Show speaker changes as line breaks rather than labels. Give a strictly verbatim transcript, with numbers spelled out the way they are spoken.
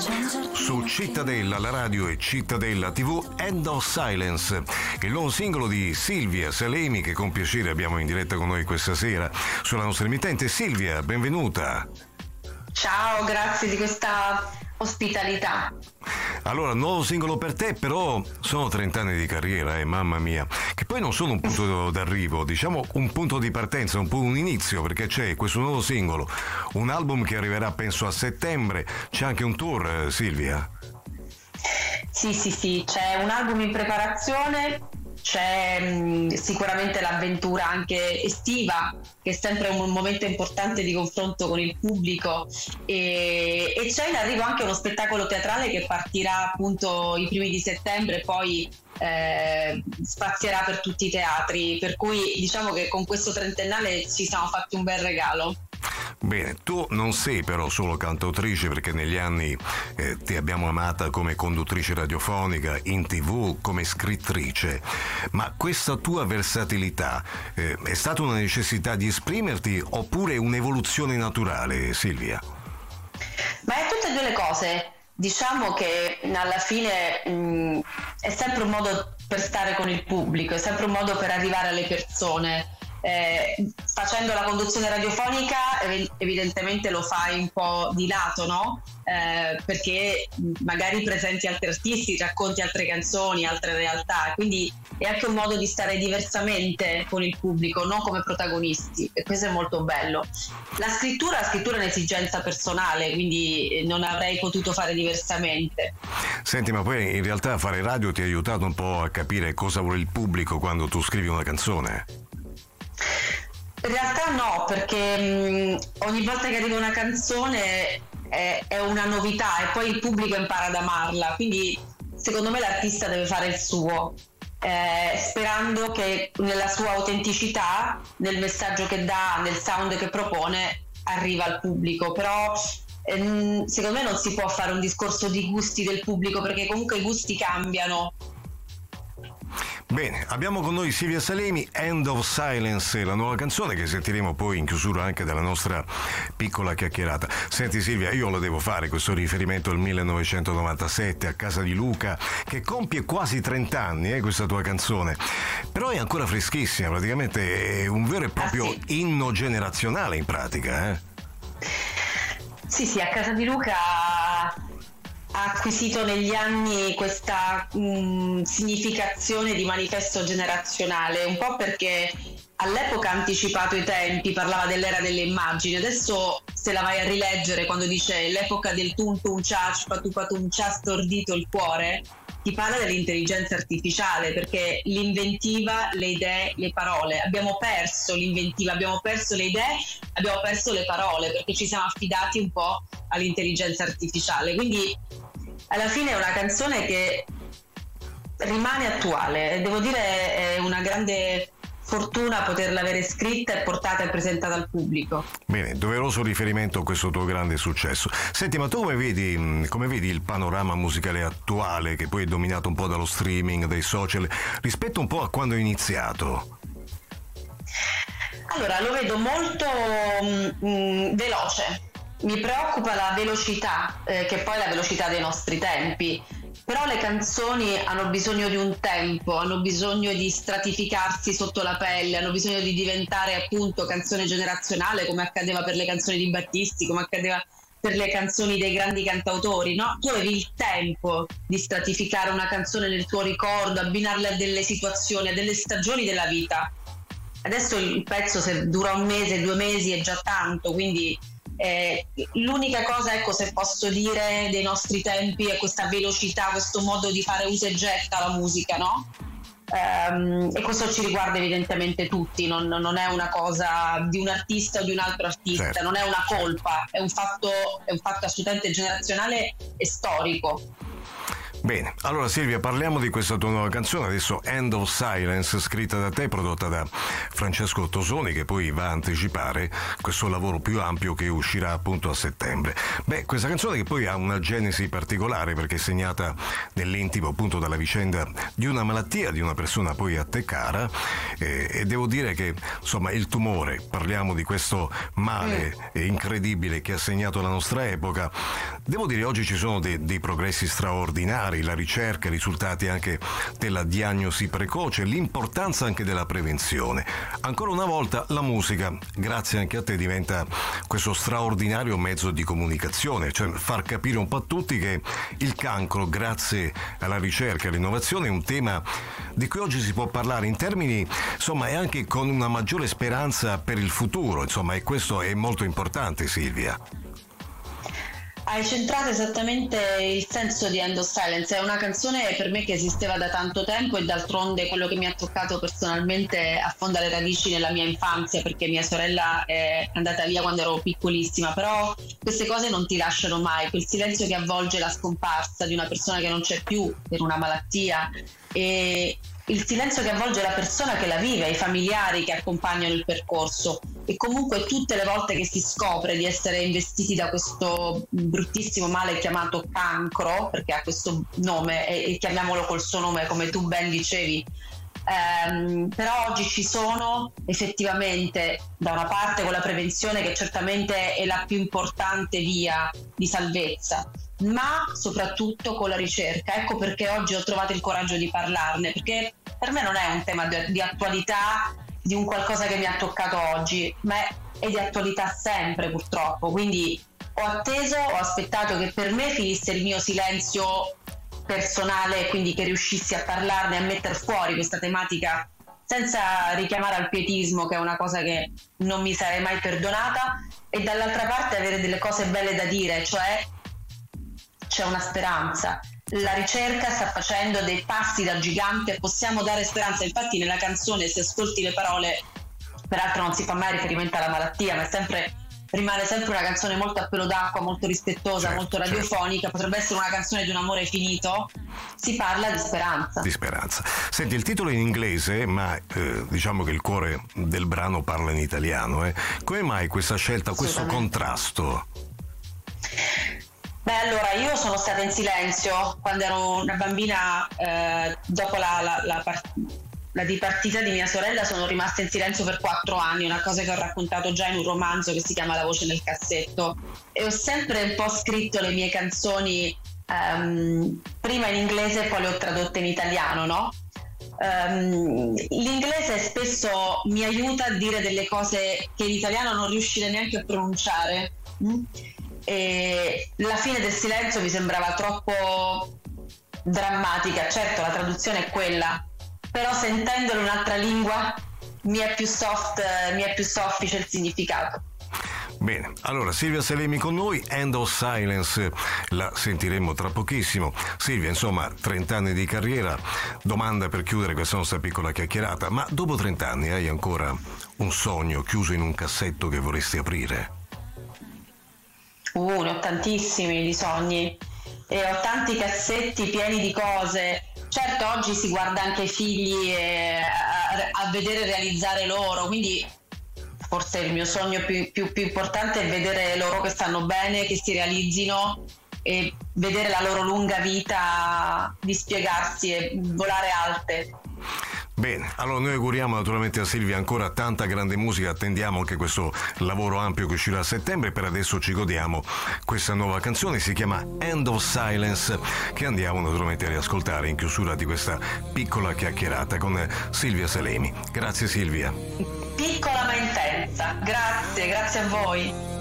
Su Cittadella, la radio e Cittadella tivù, End of Silence, il nuovo singolo di Silvia Salemi che con piacere abbiamo in diretta con noi questa sera sulla nostra emittente. Silvia, benvenuta.
Ciao, grazie di questa ospitalità.
Allora, nuovo singolo per te, però sono trenta anni di carriera, eh, mamma mia, che poi non sono un punto d'arrivo, diciamo un punto di partenza, un po' un inizio, perché c'è questo nuovo singolo, un album che arriverà penso a settembre, c'è anche un tour, Silvia.
Sì, sì, sì, c'è un album in preparazione, c'è mh, sicuramente l'avventura anche estiva, che è sempre un momento importante di confronto con il pubblico, e, e c'è in arrivo anche uno spettacolo teatrale che partirà appunto i primi di settembre e poi eh, spazierà per tutti i teatri, per cui diciamo che con questo trentennale ci siamo fatti un bel regalo.
Bene, tu non sei però solo cantautrice, perché negli anni eh, ti abbiamo amata come conduttrice radiofonica, in tv, come scrittrice, ma questa tua versatilità eh, è stata una necessità di esprimerti oppure un'evoluzione naturale, Silvia?
Ma è tutte e due le cose. Diciamo che alla fine mh, è sempre un modo per stare con il pubblico, è sempre un modo per arrivare alle persone. Eh, facendo la conduzione radiofonica ev- evidentemente lo fai un po' di lato, no? Eh, perché magari presenti altri artisti, racconti altre canzoni, altre realtà, quindi è anche un modo di stare diversamente con il pubblico, non come protagonisti, e questo è molto bello. La scrittura, la scrittura è un'esigenza personale, quindi non avrei potuto fare diversamente.
Senti, ma poi in realtà fare radio ti ha aiutato un po' a capire cosa vuole il pubblico quando tu scrivi una canzone?
In realtà no, perché mh, ogni volta che arriva una canzone è, è una novità e poi il pubblico impara ad amarla, quindi secondo me l'artista deve fare il suo, eh, sperando che nella sua autenticità, nel messaggio che dà, nel sound che propone, arriva al pubblico. Però ehm, secondo me non si può fare un discorso di gusti del pubblico, perché comunque i gusti cambiano.
Bene, abbiamo con noi Silvia Salemi, End of Silence, la nuova canzone che sentiremo poi in chiusura anche della nostra piccola chiacchierata. Senti Silvia, io lo devo fare questo riferimento al millenovecentonovantasette, a casa di Luca, che compie quasi trenta anni, eh, questa tua canzone, però è ancora freschissima, praticamente è un vero e proprio
ah, sì.
inno generazionale in pratica, eh?
Sì, sì, a casa di Luca ha acquisito negli anni questa mh, significazione di manifesto generazionale, un po' perché all'epoca ha anticipato i tempi, parlava dell'era delle immagini. Adesso se la vai a rileggere, quando dice l'epoca del tum tum cia, patu patum cia, stordito il cuore, ti parla dell'intelligenza artificiale, perché l'inventiva, le idee, le parole, abbiamo perso l'inventiva, abbiamo perso le idee, abbiamo perso le parole, perché ci siamo affidati un po' all'intelligenza artificiale. Quindi alla fine è una canzone che rimane attuale e devo dire è una grande fortuna poterla avere scritta e portata e presentata al pubblico.
Bene, doveroso riferimento a questo tuo grande successo. Senti, ma tu come vedi, come vedi il panorama musicale attuale, che poi è dominato un po' dallo streaming, dai social, rispetto un po' a quando è iniziato?
Allora, lo vedo molto mh, veloce. Mi preoccupa la velocità, eh, che poi è la velocità dei nostri tempi. Però le canzoni hanno bisogno di un tempo, hanno bisogno di stratificarsi sotto la pelle, hanno bisogno di diventare appunto canzone generazionale, come accadeva per le canzoni di Battisti, come accadeva per le canzoni dei grandi cantautori, no? Tu avevi il tempo di stratificare una canzone nel tuo ricordo, abbinarla a delle situazioni, a delle stagioni della vita. Adesso il pezzo, se dura un mese, due mesi, è già tanto, quindi Eh, l'unica cosa, ecco, se posso dire, dei nostri tempi è questa velocità, questo modo di fare usa e getta la musica, no? Um, e questo ci riguarda evidentemente tutti, non, non è una cosa di un artista o di un altro artista, certo. Non è una colpa, è un fatto, è un fatto assolutamente generazionale e storico.
Bene, allora Silvia, parliamo di questa tua nuova canzone, adesso End of Silence, scritta da te, prodotta da Francesco Tosoni, che poi va a anticipare questo lavoro più ampio che uscirà appunto a settembre. Beh, questa canzone che poi ha una genesi particolare perché è segnata nell'intimo appunto dalla vicenda di una malattia di una persona poi a te cara, eh, e devo dire che insomma il tumore, parliamo di questo male mm. incredibile che ha segnato la nostra epoca. Devo dire oggi ci sono dei, dei progressi straordinari, la ricerca, i risultati anche della diagnosi precoce, l'importanza anche della prevenzione. Ancora una volta la musica, grazie anche a te, diventa questo straordinario mezzo di comunicazione, cioè far capire un po' a tutti che il cancro, grazie alla ricerca e all'innovazione, è un tema di cui oggi si può parlare in termini, insomma, e anche con una maggiore speranza per il futuro, insomma, e questo è molto importante, Silvia.
Hai centrato esattamente il senso di End of Silence, è una canzone per me che esisteva da tanto tempo e d'altronde quello che mi ha toccato personalmente affonda le radici nella mia infanzia, perché mia sorella è andata via quando ero piccolissima, però queste cose non ti lasciano mai, quel silenzio che avvolge la scomparsa di una persona che non c'è più per una malattia, e il silenzio che avvolge la persona che la vive, i familiari che accompagnano il percorso, e comunque tutte le volte che si scopre di essere investiti da questo bruttissimo male chiamato cancro, perché ha questo nome e, e chiamiamolo col suo nome come tu ben dicevi, ehm, però oggi ci sono effettivamente da una parte con la prevenzione, che certamente è la più importante via di salvezza, ma soprattutto con la ricerca. Ecco perché oggi ho trovato il coraggio di parlarne, perché per me non è un tema di, di attualità, di un qualcosa che mi ha toccato oggi, ma è di attualità sempre, purtroppo. Quindi ho atteso, ho aspettato che per me finisse il mio silenzio personale, quindi che riuscissi a parlarne, a mettere fuori questa tematica senza richiamare al pietismo, che è una cosa che non mi sarei mai perdonata, e dall'altra parte avere delle cose belle da dire, cioè c'è una speranza, la ricerca sta facendo dei passi da gigante, possiamo dare speranza. Infatti nella canzone, se ascolti le parole, peraltro non si fa mai riferimento alla malattia, ma è sempre, rimane sempre una canzone molto a pelo d'acqua, molto rispettosa, certo, molto radiofonica, certo. Potrebbe essere una canzone di un amore finito, si parla di speranza.
Di speranza. Senti, il titolo è in inglese, ma eh, diciamo che il cuore del brano parla in italiano. Eh. Come mai questa scelta, questo contrasto?
Beh, allora, io sono stata in silenzio quando ero una bambina, eh, dopo la, la, la, part- la dipartita di mia sorella sono rimasta in silenzio per quattro anni, una cosa che ho raccontato già in un romanzo che si chiama La voce nel cassetto, e ho sempre un po' scritto le mie canzoni um, prima in inglese e poi le ho tradotte in italiano, no? Um, l'inglese spesso mi aiuta a dire delle cose che in italiano non riuscirei neanche a pronunciare. Mm? E la fine del silenzio mi sembrava troppo drammatica. Certo, la traduzione è quella, però sentendolo in un'altra lingua mi è più soft, mi è più soffice il significato.
Bene, allora Silvia Salemi con noi, End of Silence la sentiremo tra pochissimo. Silvia, insomma, trenta anni di carriera, domanda per chiudere questa nostra piccola chiacchierata, ma dopo trenta anni hai ancora un sogno chiuso in un cassetto che vorresti aprire?
Uh, ne ho tantissimi di sogni e ho tanti cassetti pieni di cose. Certo, oggi si guarda anche ai figli e a, a vedere realizzare loro, quindi forse il mio sogno più, più, più importante è vedere loro che stanno bene, che si realizzino e vedere la loro lunga vita dispiegarsi e volare alte.
Bene, allora noi auguriamo naturalmente a Silvia ancora tanta grande musica, attendiamo anche questo lavoro ampio che uscirà a settembre. Per adesso ci godiamo questa nuova canzone, si chiama End of Silence, che andiamo naturalmente a riascoltare in chiusura di questa piccola chiacchierata con Silvia Salemi. Grazie Silvia.
Piccola ma intensa, grazie, grazie a voi.